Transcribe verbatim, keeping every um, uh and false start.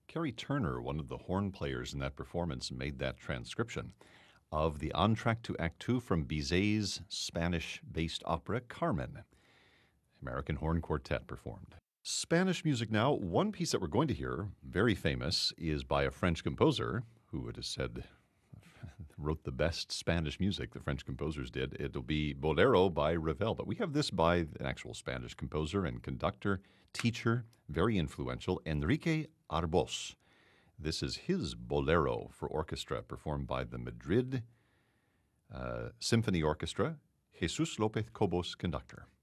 Kerry Turner, one of the horn players in that performance, made that transcription of the entr'acte to Act Two from Bizet's Spanish-based opera Carmen. American Horn Quartet performed. Spanish music now. One piece that we're going to hear, very famous, is by a French composer who, it is said, wrote the best Spanish music the French composers did. It'll be Bolero by Ravel. But we have this by an actual Spanish composer and conductor, teacher, very influential, Enrique Arbós. This is his Bolero for orchestra, performed by the Madrid uh, Symphony Orchestra, Jesus López Cobos, conductor.